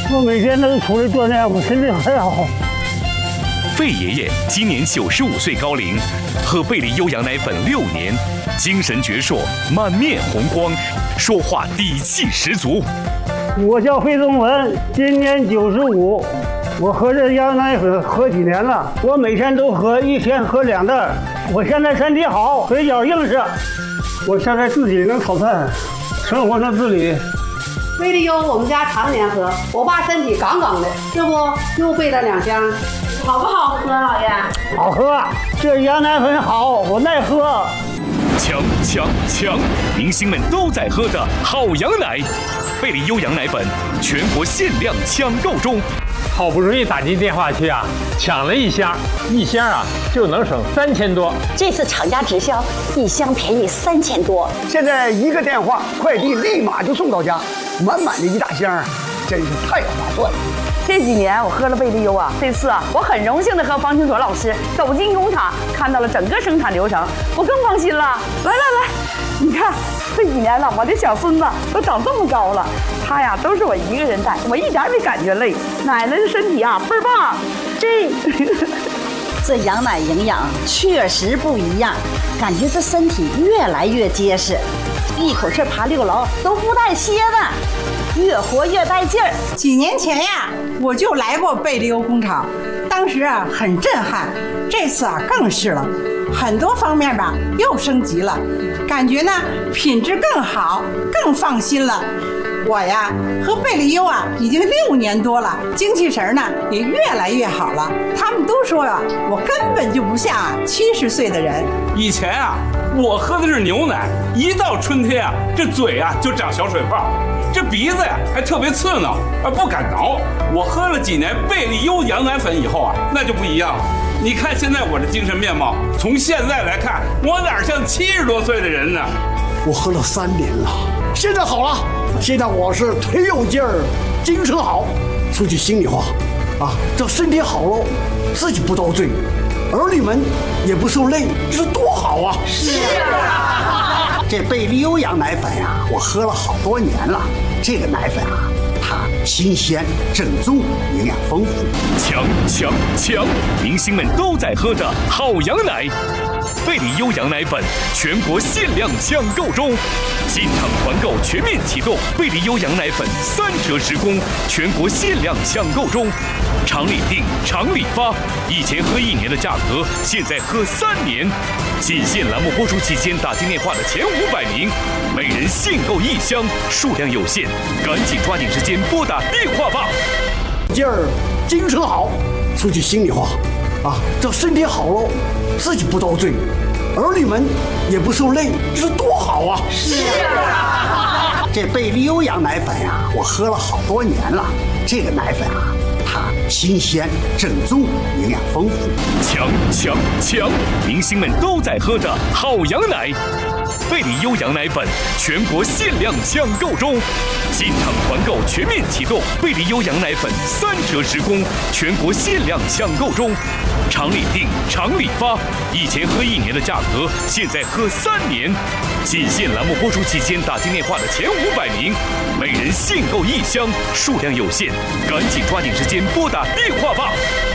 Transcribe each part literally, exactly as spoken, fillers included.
我每天都出来锻炼，我身体很好。 费爷爷今年九十五岁高龄，喝贝利优羊奶粉六年，精神矍铄，满面红光，说话底气十足。 我叫费宗文，今年九十五，我喝这羊奶粉喝几年了，我每天都喝，一天喝两袋。我现在身体好，腿脚硬实，我现在自己能炒菜，生活能自理。 贝利优我们家常年喝，我爸身体杠杠的，这不又备了两箱。好不好喝，老爷？ 好喝，这羊奶粉好，我耐喝。 强强强！明星们都在喝的好羊奶，贝利优羊奶粉全国限量抢购中。 好不容易打进电话去啊，抢了一箱，一箱啊就能省三千多。 这次厂家直销，一箱便宜三千多。 现在一个电话，快递立马就送到家，满满的一大箱，真是太划算了。 这几年我喝了贝利优啊，这次啊我很荣幸的和方清卓老师走进工厂，看到了整个生产流程，我更放心了。来来来，你看这几年了，我的小孙子都长这么高了，他呀都是我一个人带，我一点没感觉累。奶奶的身体啊倍儿棒，这这羊奶营养确实不一样，感觉这身体越来越结实，一口气爬六楼都不带歇的，越活越带劲儿。 几年前呀，我就来过贝利优工厂，当时啊很震撼，这次啊更是了，很多方面吧又升级了，感觉呢品质更好，更放心了。我呀喝贝利优啊已经六年多了，精气神呢也越来越好了。他们都说啊，我根本就不像啊七十岁的人。 以前啊，我喝的是牛奶，一到春天啊，这嘴啊就长小水泡，这鼻子呀还特别刺挠，啊不敢挠。我喝了几年贝利优羊奶粉以后啊，那就不一样了。你看现在我的精神面貌，从现在来看，我哪像七十多岁的人呢？ 我喝了三年了，现在好了。现在我是腿有劲儿，精神好。说句心里话，啊，这身体好喽，自己不遭罪，儿女们也不受累，这是多好啊！ 是啊， 这贝利优羊奶粉呀、啊，我喝了好多年了。这个奶粉啊，它新鲜、正宗，营养丰富。 强强强！明星们都在喝的好羊奶。贝利优羊奶粉全国限量抢购中，进场团购全面启动，贝利优羊奶粉三折时供，全国限量抢购中，厂里订，厂里发，以前喝一年的价格，现在喝三年。仅限栏目播出期间打进电话的前五百名，每人限购一箱，数量有限，赶紧抓紧时间拨打电话吧。 劲儿，精神好。说句心里话，啊，这身体好喽，自己不遭罪，儿女们也不受累，这是多好啊！ 是啊， 这贝利优羊奶粉呀、啊，我喝了好多年了。这个奶粉啊，它新鲜、正宗，营养丰富。 强强强！明星们都在喝的好羊奶。贝利优羊奶粉全国限量抢购中，进场团购全面启动，贝利优羊奶粉三折时供，全国限量抢购中，厂里订，厂里发，以前喝一年的价格，现在喝三年。仅限栏目播出期间打进电话的前五百名，每人限购一箱，数量有限，赶紧抓紧时间拨打电话吧。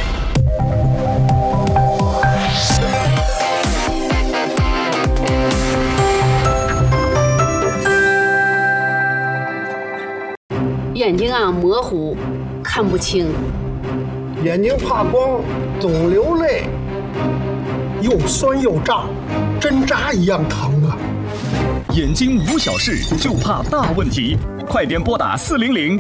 眼睛啊模糊，看不清， 眼睛怕光，总流泪，又酸又胀，针扎一样疼啊！ 眼睛无小事，就怕大问题，快点拨打四零零